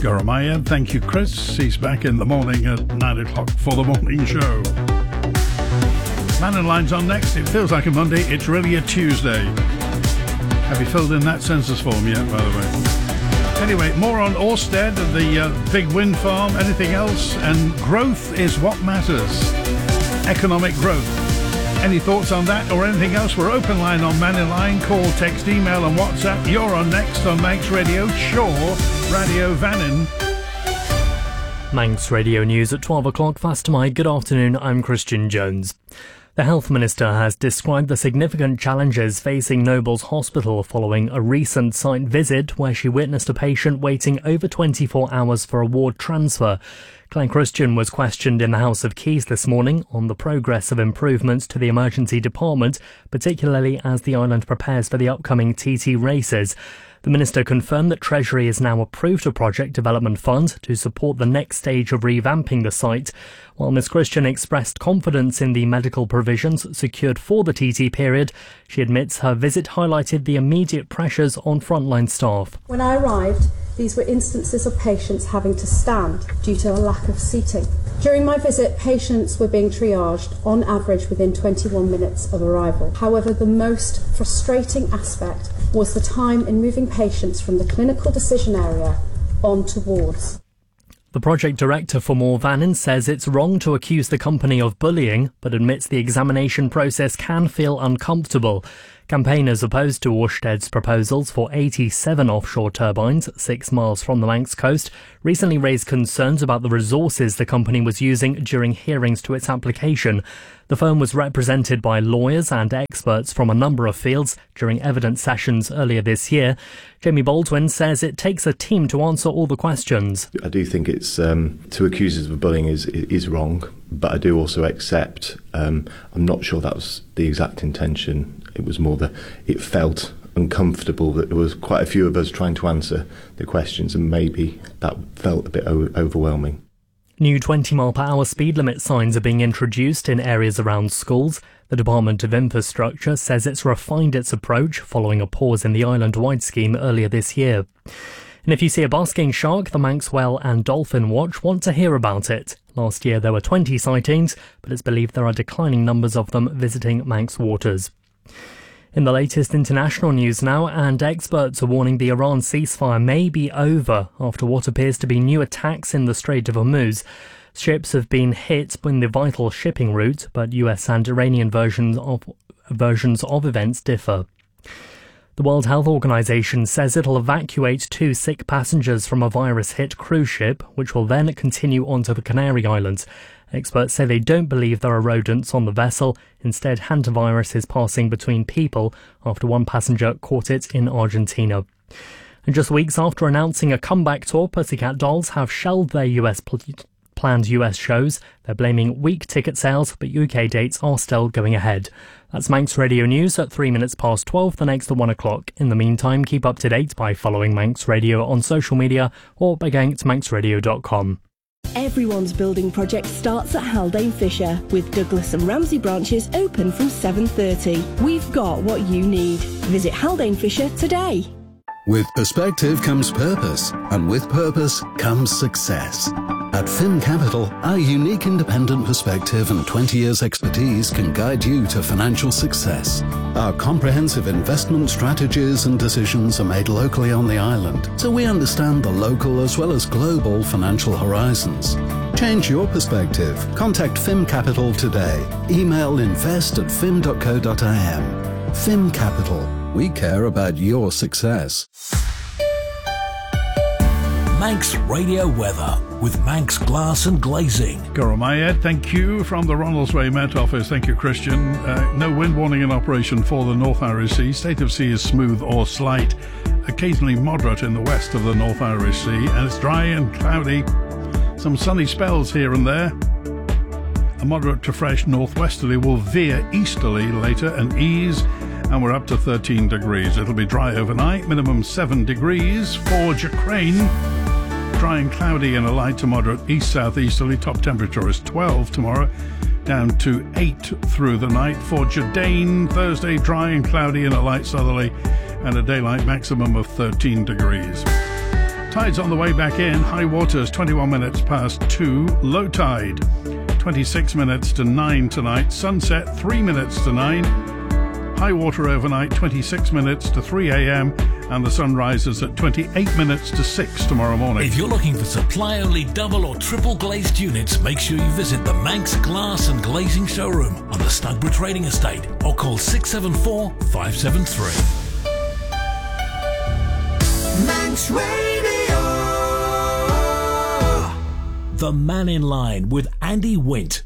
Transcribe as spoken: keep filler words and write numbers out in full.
Goromaya. Thank you, Chris. He's back in the morning at nine o'clock for the morning show. Man in Line's on next. It feels like a Monday. It's really a Tuesday. Have you filled in that census form yet, by the way? Anyway, more on Ørsted, the uh, big wind farm, anything else, and growth is what matters. Economic growth. Any thoughts on that or anything else? We're open line on Man in Line. Call, text, email and WhatsApp. You're on next on Manx Radio. Shaw Radio Vannin. Manx Radio News at twelve o'clock. Fast to my good afternoon. I'm Christian Jones. The Health Minister has described the significant challenges facing Nobles Hospital following a recent site visit where she witnessed a patient waiting over twenty-four hours for a ward transfer. Claire Christian was questioned in the House of Keys this morning on the progress of improvements to the emergency department, particularly as the island prepares for the upcoming T T races. The Minister confirmed that Treasury has now approved a project development fund to support the next stage of revamping the site. While Miz Christian expressed confidence in the medical provisions secured for the T T period, she admits her visit highlighted the immediate pressures on frontline staff. When I arrived, these were instances of patients having to stand due to a lack of seating. During my visit, patients were being triaged on average within twenty-one minutes of arrival. However, the most frustrating aspect was the time in moving patients from the clinical decision area onto wards. The project director for More Vannin says it's wrong to accuse the company of bullying, but admits the examination process can feel uncomfortable. Campaigners opposed to Ørsted's proposals for eighty-seven offshore turbines, six miles from the Manx coast, recently raised concerns about the resources the company was using during hearings to its application. The firm was represented by lawyers and experts from a number of fields during evidence sessions earlier this year. Jamie Baldwin says it takes a team to answer all the questions. I do think it's um, to accuse us of bullying is is wrong, but I do also accept um, I'm not sure that was the exact intention. It was more that it felt uncomfortable that there was quite a few of us trying to answer the questions, and maybe that felt a bit o- overwhelming. New twenty mile per hour speed limit signs are being introduced in areas around schools. The Department of Infrastructure says it's refined its approach following a pause in the island-wide scheme earlier this year. And if you see a basking shark, the Manx Whale and Dolphin Watch want to hear about it. Last year there were twenty sightings, but it's believed there are declining numbers of them visiting Manx waters. In the latest international news now, and experts are warning the Iran ceasefire may be over after what appears to be new attacks in the Strait of Hormuz. Ships have been hit in the vital shipping route, but U S and Iranian versions of, versions of events differ. The World Health Organization says it'll evacuate two sick passengers from a virus-hit cruise ship, which will then continue onto the Canary Islands. Experts say they don't believe there are rodents on the vessel. Instead, hantavirus is passing between people after one passenger caught it in Argentina. And just weeks after announcing a comeback tour, Pussycat Dolls have shelved their U S pl- planned U S shows. They're blaming weak ticket sales, but U K dates are still going ahead. That's Manx Radio News at three minutes past twelve, the next at one o'clock. In the meantime, keep up to date by following Manx Radio on social media or by going to manx radio dot com. Everyone's building project starts at Haldane Fisher, with Douglas and Ramsey branches open from seven thirty. We've got what you need. Visit Haldane Fisher today. With perspective comes purpose, and with purpose comes success. At Fin Capital, our unique independent perspective and twenty years expertise can guide you to financial success. Our comprehensive investment strategies and decisions are made locally on the island, so we understand the local as well as global financial horizons. Change your perspective. Contact Fin Capital today. Email invest at fin dot co dot I m. Fin Capital. We care about your success. Manx Radio Weather with Manx Glass and Glazing. Goromaya, thank you from the Ronaldsway Met Office. Thank you, Christian. Uh, no wind warning in operation for the North Irish Sea. State of sea is smooth or slight, occasionally moderate in the west of the North Irish Sea, and it's dry and cloudy. Some sunny spells here and there. A moderate to fresh northwesterly will veer easterly later and ease, and we're up to thirteen degrees. It'll be dry overnight, minimum seven degrees. For Jacrane, dry and cloudy and a light to moderate east-southeasterly. Top temperature is twelve tomorrow, down to eight through the night. For Jardane, Thursday, dry and cloudy and a light southerly, and a daylight maximum of thirteen degrees. Tide's on the way back in. High water's twenty-one minutes past two. Low tide, twenty-six minutes to nine tonight. Sunset, three minutes to nine. High water overnight, twenty-six minutes to three a.m. and the sun rises at twenty-eight minutes to six tomorrow morning. If you're looking for supply-only double or triple glazed units, make sure you visit the Manx Glass and Glazing Showroom on the Snugborough Trading Estate or call six seven four, five seven three. Manx Radio. The Man in Line with Andy Wint.